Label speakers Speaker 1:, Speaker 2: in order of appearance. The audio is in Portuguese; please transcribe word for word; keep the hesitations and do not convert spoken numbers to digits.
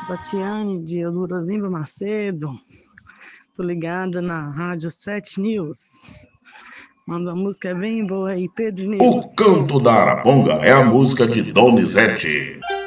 Speaker 1: Tatiane de Eldorozimba Macedo. Tô ligada na Rádio sete News. Manda uma música bem boa aí, Pedro News.
Speaker 2: O Canto da Araponga é a música de Donizete.